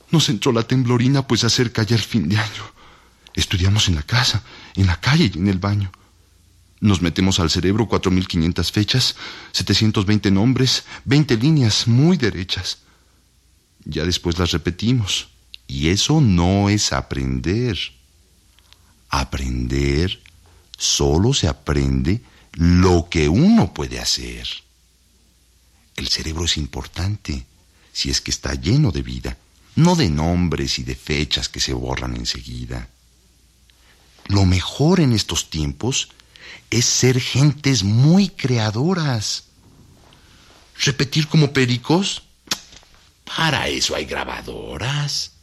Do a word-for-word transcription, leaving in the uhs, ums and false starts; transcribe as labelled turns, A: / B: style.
A: Nos entró la temblorina, pues acerca ya el fin de año. Estudiamos en la casa, en la calle y en el baño. Nos metemos al cerebro cuatro mil quinientas fechas, setecientos veinte nombres, veinte líneas muy derechas. Ya después las repetimos. Y eso no es aprender. Aprender solo se aprende lo que uno puede hacer. El cerebro es importante si es que está lleno de vida, no de nombres y de fechas que se borran enseguida. Lo mejor en estos tiempos es ser gentes muy creadoras. ¿Repetir como pericos? Para eso hay grabadoras.